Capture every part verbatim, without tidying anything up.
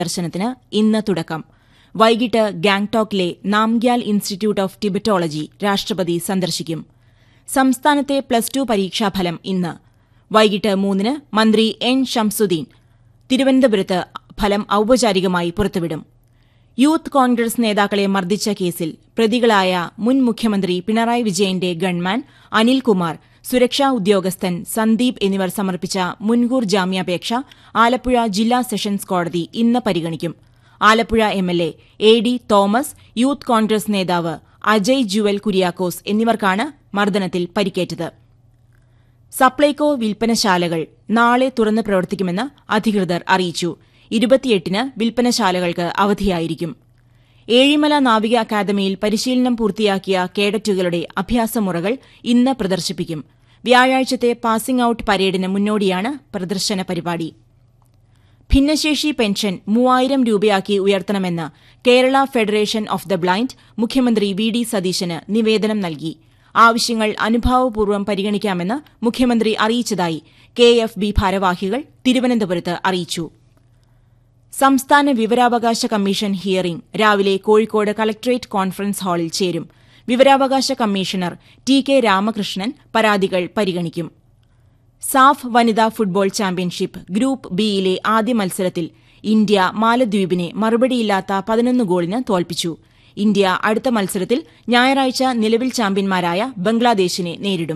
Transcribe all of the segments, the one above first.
ദർശനത്തിന് ഇന്ന് തുടക്കം. വൈകിട്ട് ഗാംഗ്ടോക്കിലെ നാംഗ്യാൽ ഇൻസ്റ്റിറ്റ്യൂട്ട് ഓഫ് ടിബറ്റോളജി രാഷ്ട്രപതി സന്ദർശിക്കും. സംസ്ഥാനത്തെ പ്ലസ് ടു പരീക്ഷാഫലം ഇന്ന് വൈകിട്ട് മൂന്നിന് മന്ത്രി എൻ ഷംസുദ്ദീൻ തിരുവനന്തപുരത്ത് ഫലം ഔപചാരികമായി പുറത്തുവിടും. യൂത്ത് കോൺഗ്രസ് നേതാക്കളെ മർദ്ദിച്ച കേസിൽ പ്രതികളായ മുൻ മുഖ്യമന്ത്രി പിണറായി വിജയന്റെ ഗൺമാൻ അനിൽകുമാർ, സുരക്ഷാ ഉദ്യോഗസ്ഥൻ സന്ദീപ് എന്നിവർ സമർപ്പിച്ച മുൻകൂർ ജാമ്യാപേക്ഷ ആലപ്പുഴ ജില്ലാ സെഷൻസ് കോടതി ഇന്ന് പരിഗണിക്കും. Alappuzha MLA A D Thomas, youth Congress നേതാവ് അജയ് ജുവൽ കുര്യാക്കോസ് എന്നിവർക്കാണ് മർദ്ദനത്തിൽ പരിക്കേറ്റത്. സപ്ലൈകോ വിൽപ്പനശാലകൾ നാളെ തുറന്ന് പ്രവർത്തിക്കുമെന്ന് അധികൃതർ അറിയിച്ചു. ഇരുപത്തിയെട്ടിന് വിൽപ്പനശാലകൾക്ക് അവധിയായിരിക്കും. ഏഴിമല നാവിക അക്കാദമിയിൽ പരിശീലനം പൂർത്തിയാക്കിയ കേഡറ്റുകളുടെ അഭ്യാസമുറകൾ ഇന്ന് പ്രദർശിപ്പിക്കും. വ്യാഴാഴ്ചത്തെ പാസിംഗ് ഔട്ട് പരേഡിന് മുന്നോടിയാണ് പ്രദർശന പരിപാടി. ഭിന്നശേഷി പെൻഷൻ മൂവായിരം രൂപയാക്കി ഉയർത്തണമെന്ന് Kerala federation of the blind മുഖ്യമന്ത്രി വി ഡി സതീശന് നിവേദനം നൽകി. ആവശ്യങ്ങൾ അനുഭാവപൂർവ്വം പരിഗണിക്കാമെന്ന് മുഖ്യമന്ത്രി അറിയിച്ചതായി കെ എഫ് ബി ഭാരവാഹികൾ തിരുവനന്തപുരത്ത് അറിയിച്ചു. സംസ്ഥാന വിവരാവകാശ കമ്മീഷൻ ഹിയറിംഗ് രാവിലെ കോഴിക്കോട് കളക്ടറേറ്റ് കോൺഫറൻസ് ഹാളിൽ ചേരും. വിവരാവകാശ കമ്മീഷണർ ടി കെ രാമകൃഷ്ണൻ പരാതികൾ പരിഗണിക്കും. സാഫ് വനിതാ ഫുട്ബോൾ ചാമ്പ്യൻഷിപ്പ് ഗ്രൂപ്പ് ബിയിലെ ആദ്യ മത്സരത്തിൽ ഇന്ത്യ മാലദ്വീപിനെ മറുപടിയില്ലാത്ത പതിനൊന്ന് ഗോളിന് തോൽപ്പിച്ചു. ഇന്ത്യ അടുത്ത മത്സരത്തിൽ ഞായറാഴ്ച നിലവിൽ ചാമ്പ്യന്മാരായ ബംഗ്ലാദേശിനെ നേരിടും.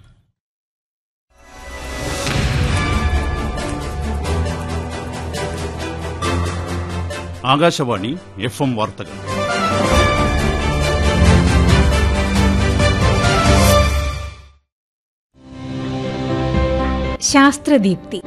ആകാശവാണി എഫ് എം വാർത്തകൾ. ശാസ്ത്രദീപ്തി.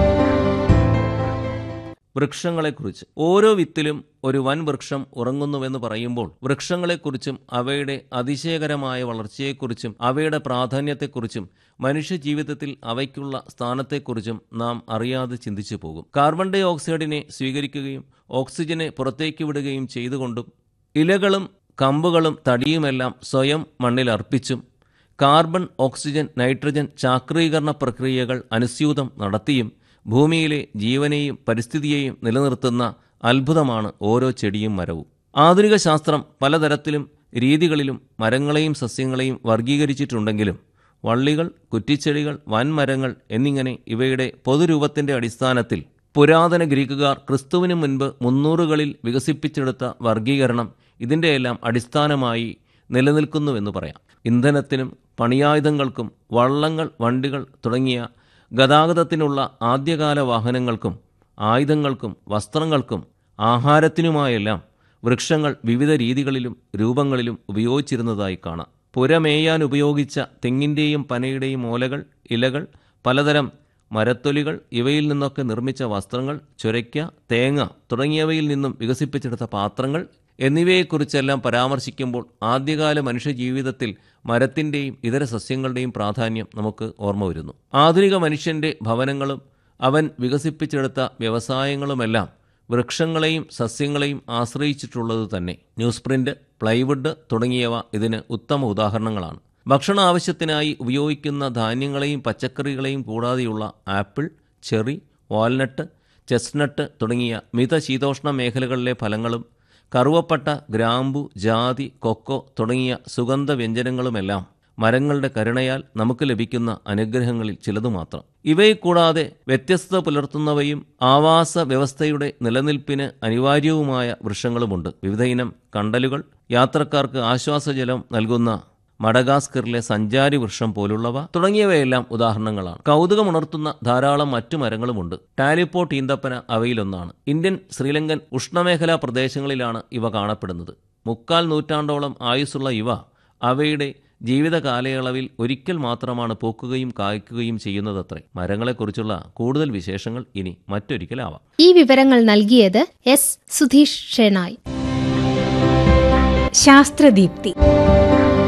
വൃക്ഷങ്ങളെക്കുറിച്ച് ഓരോ വിത്തിലും ഒരു വൻ വൃക്ഷം ഉറങ്ങുന്നുവെന്ന് പറയുമ്പോൾ വൃക്ഷങ്ങളെക്കുറിച്ചും അവയുടെ അതിശയകരമായ വളർച്ചയെക്കുറിച്ചും അവയുടെ പ്രാധാന്യത്തെക്കുറിച്ചും മനുഷ്യജീവിതത്തിൽ അവയ്ക്കുള്ള സ്ഥാനത്തെക്കുറിച്ചും നാം അറിയാതെ ചിന്തിച്ചു പോകും. കാർബൺ ഡൈ ഓക്സൈഡിനെ സ്വീകരിക്കുകയും ഓക്സിജനെ പുറത്തേക്ക് വിടുകയും ചെയ്തുകൊണ്ടും ഇലകളും കമ്പുകളും തടിയുമെല്ലാം സ്വയം മണ്ണിൽ അർപ്പിച്ചും കാർബൺ, ഓക്സിജൻ, നൈട്രജൻ ചാക്രീകരണ പ്രക്രിയകൾ അനുസ്യൂതം നടത്തിയും ഭൂമിയിലെ ജീവനെയും പരിസ്ഥിതിയെയും നിലനിർത്തുന്ന അത്ഭുതമാണ് ഓരോ ചെടിയും മരവും. ആധുനിക ശാസ്ത്രം പലതരത്തിലും രീതികളിലും മരങ്ങളെയും സസ്യങ്ങളെയും വർഗീകരിച്ചിട്ടുണ്ടെങ്കിലും വള്ളികൾ, കുറ്റിച്ചെടികൾ, വൻമരങ്ങൾ എന്നിങ്ങനെ ഇവയുടെ പൊതുരൂപത്തിന്റെ അടിസ്ഥാനത്തിൽ പുരാതന ഗ്രീക്കുകാർ ക്രിസ്തുവിന് മുൻപ് മുന്നൂറുകളിൽ വികസിപ്പിച്ചെടുത്ത വർഗീകരണം ഇതിൻ്റെയെല്ലാം അടിസ്ഥാനമായി നിലനിൽക്കുന്നുവെന്ന് പറയാം. ഇന്ധനത്തിനും പണിയായുധങ്ങൾക്കും വള്ളങ്ങൾ, വണ്ടികൾ തുടങ്ങിയ ഗതാഗതത്തിനുള്ള ആദ്യകാല വാഹനങ്ങൾക്കും ആയുധങ്ങൾക്കും വസ്ത്രങ്ങൾക്കും ആഹാരത്തിനുമായെല്ലാം വൃക്ഷങ്ങൾ വിവിധ രീതികളിലും രൂപങ്ങളിലും ഉപയോഗിച്ചിരുന്നതായി കാണാം. പുരമേയാൻ ഉപയോഗിച്ച തെങ്ങിൻ്റെയും പനയുടെയും ഓലകൾ, ഇലകൾ, പലതരം മരത്തൊലികൾ, ഇവയിൽ നിന്നൊക്കെ നിർമ്മിച്ച വസ്ത്രങ്ങൾ, ചുരയ്ക്ക, തേങ്ങ തുടങ്ങിയവയിൽ നിന്നും വികസിപ്പിച്ചെടുത്ത പാത്രങ്ങൾ എന്നിവയെക്കുറിച്ചെല്ലാം പരാമർശിക്കുമ്പോൾ ആദ്യകാല മനുഷ്യജീവിതത്തിൽ മരത്തിൻ്റെയും ഇതര സസ്യങ്ങളുടെയും പ്രാധാന്യം നമുക്ക് ഓർമ്മ വരുന്നു. ആധുനിക മനുഷ്യൻ്റെ ഭവനങ്ങളും അവൻ വികസിപ്പിച്ചെടുത്ത വ്യവസായങ്ങളുമെല്ലാം വൃക്ഷങ്ങളെയും സസ്യങ്ങളെയും ആശ്രയിച്ചിട്ടുള്ളത് തന്നെ. ന്യൂസ് പ്രിന്റ്, പ്ലൈവുഡ് തുടങ്ങിയവ ഇതിന് ഉത്തമ ഉദാഹരണങ്ങളാണ്. ഭക്ഷണ ആവശ്യത്തിനായി ഉപയോഗിക്കുന്ന ധാന്യങ്ങളെയും പച്ചക്കറികളെയും കൂടാതെയുള്ള ആപ്പിൾ, ചെറി, വാൽനട്ട്, ചെസ്റ്റ്നട്ട് തുടങ്ങിയ മിതശീതോഷ്ണ മേഖലകളിലെ ഫലങ്ങളും കറുവപ്പട്ട, ഗ്രാമ്പു, ജാതി, കൊക്കോ തുടങ്ങിയ സുഗന്ധ വ്യഞ്ജനങ്ങളുമെല്ലാം മരങ്ങളുടെ കരുണയാൽ നമുക്ക് ലഭിക്കുന്ന അനുഗ്രഹങ്ങളിൽ ചിലതു മാത്രം. ഇവയെ കൂടാതെ വ്യത്യസ്തത പുലർത്തുന്നവയും ആവാസ വ്യവസ്ഥയുടെ നിലനിൽപ്പിന് അനിവാര്യവുമായ വൃക്ഷങ്ങളുമുണ്ട്. വിവിധയിനം കണ്ടലുകൾ, യാത്രക്കാർക്ക് ആശ്വാസജലം നൽകുന്ന മഡഗാസ്കറിലെ സഞ്ചാരി വൃക്ഷം പോലുള്ളവ തുടങ്ങിയവയെല്ലാം ഉദാഹരണങ്ങളാണ്. കൗതുകമുണർത്തുന്ന ധാരാളം മറ്റു മരങ്ങളുമുണ്ട്. ടാലിപ്പോട്ട് ഈന്തപ്പന അവയിലൊന്നാണ്. ഇന്ത്യൻ, ശ്രീലങ്കൻ ഉഷ്ണമേഖലാ പ്രദേശങ്ങളിലാണ് ഇവ കാണപ്പെടുന്നത്. മുക്കാൽ നൂറ്റാണ്ടോളം ആയുസ്സുള്ള ഇവ അവയുടെ ജീവിത കാലയളവിൽ ഒരിക്കൽ മാത്രമാണ് പൂക്കുകയും കായ്ക്കുകയും ചെയ്യുന്നതത്രേ. മരങ്ങളെക്കുറിച്ചുള്ള കൂടുതൽ വിശേഷങ്ങൾ ഇനി മറ്റൊരിക്കലാവാം. ഈ വിവരങ്ങൾ നൽകിയത് എസ് സുധീഷ് ഷെനായ്. ശാസ്ത്രദീപ്തി.